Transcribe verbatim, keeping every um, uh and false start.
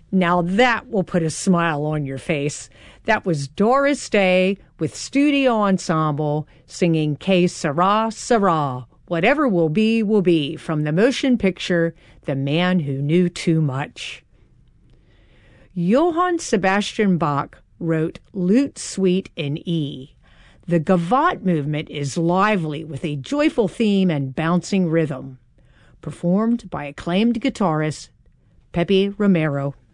Now that will put a smile on your face. That was Doris Day with Studio Ensemble singing Que Sera, Sera. Whatever will be, will be, from the motion picture The Man Who Knew Too Much. Johann Sebastian Bach wrote Lute Suite in E. The Gavotte movement is lively with a joyful theme and bouncing rhythm. Performed by acclaimed guitarist Pepe Romero.